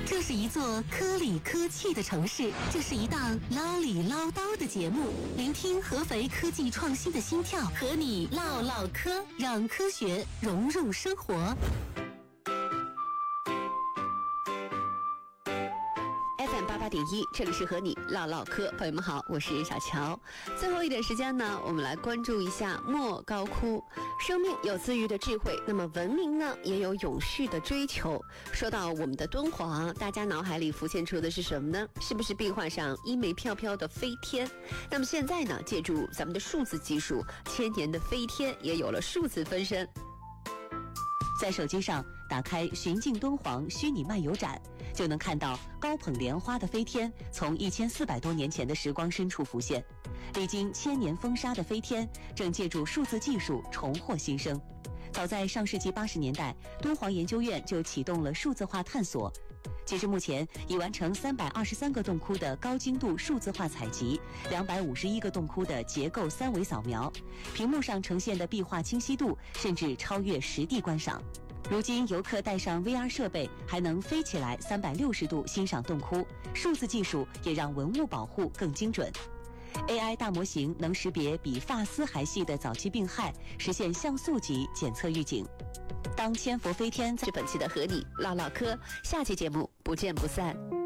这是一座科里科气的城市，这是一档唠里唠叨的节目，聆听合肥科技创新的心跳，和你唠唠嗑，让科学融入生活。 FM88.1，这里是和你唠唠嗑，朋友们好，我是小乔。最后一点时间呢，我们来关注一下莫高窟。生命有自愈的智慧，那么文明呢也有永续的追求。说到我们的敦煌，大家脑海里浮现出的是什么呢？是不是壁画上衣袂飘飘的飞天？那么现在呢，借助咱们的数字技术，千年的飞天也有了数字分身。 在手机上打开寻境敦煌虚拟漫游展，就能看到高捧莲花的飞天从1400多年前的时光深处浮现，历经千年风沙的飞天正借助数字技术重获新生。早在上世纪80年代，敦煌研究院就启动了数字化探索，截至目前已完成323个洞窟的高精度数字化采集，251个洞窟的结构3维扫描，屏幕上呈现的壁画清晰度甚至超越实地观赏。如今游客带上 VR 设备，还能飞起来360度欣赏洞窟，数字技术也让文物保护更精准。AI 大模型能识别比发丝还细的早期病害，实现像素级检测预警。当千佛飞天， 是本期的和你唠唠嗑，下期节目不见不散。